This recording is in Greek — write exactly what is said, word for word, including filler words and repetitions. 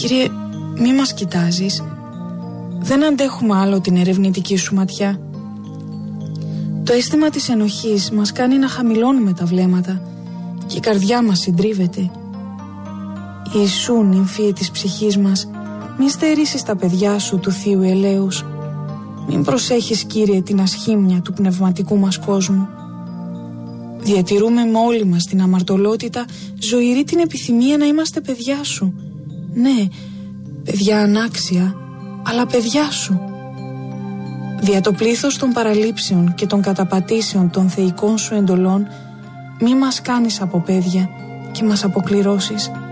Κύριε, μη μας κοιτάζεις. Δεν αντέχουμε άλλο την ερευνητική σου ματιά. Το αίσθημα της ενοχής μας κάνει να χαμηλώνουμε τα βλέμματα και η καρδιά μας συντρίβεται. Ιησού, νυμφή της ψυχής μας, μη στερήσεις τα παιδιά σου του Θείου ελέους. Μην προσέχεις, Κύριε, την ασχήμια του πνευματικού μας κόσμου. Διατηρούμε με όλη μας την αμαρτωλότητα ζωηρή την επιθυμία να είμαστε παιδιά σου. Ναι, παιδιά ανάξια, αλλά παιδιά σου. Δια το πλήθος των παραλήψεων και των καταπατήσεων των θεϊκών σου εντολών, μη μας κάνεις από παιδιά και μας αποκληρώσεις.